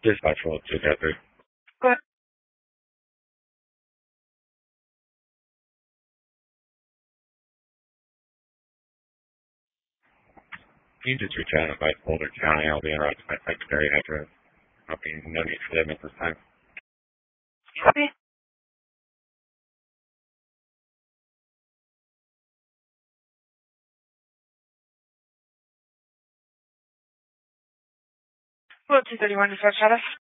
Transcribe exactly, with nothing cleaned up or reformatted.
Dispatch roll two three. Go ahead. You just reach out by Boulder County. I'll be interrupted by secondary address. I'll be no need for them at this time. Copy. Well, two thirty-one dispatch status.